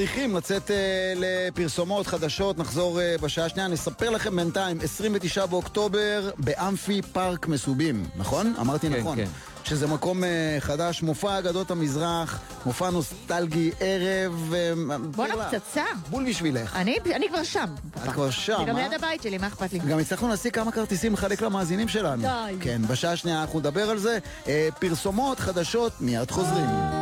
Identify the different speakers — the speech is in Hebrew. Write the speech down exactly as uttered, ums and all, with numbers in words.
Speaker 1: צריכים לצאת uh, לפרסומות חדשות, נחזור uh, בשעה שנייה, נספר לכם בינתיים, עשרים ותשעה באוקטובר באמפי פארק מסובים, נכון? אמרתי
Speaker 2: כן,
Speaker 1: נכון.
Speaker 2: כן.
Speaker 1: שזה מקום uh, חדש, מופע אגדות המזרח, מופע נוסטלגי, ערב... Uh,
Speaker 3: בואנה פצצה.
Speaker 1: בול בשבילך.
Speaker 3: אני, אני כבר שם.
Speaker 1: את כבר שם,
Speaker 3: זה גם
Speaker 1: אה?
Speaker 3: ליד הבית שלי, מה אכפת לי?
Speaker 1: גם הצלחנו להשיג כמה כרטיסים לחלק למאזינים שלנו.
Speaker 3: די.
Speaker 1: כן, בשעה שנייה אנחנו נדבר על זה. Uh, פרסומות חדשות, מיד חוזרים.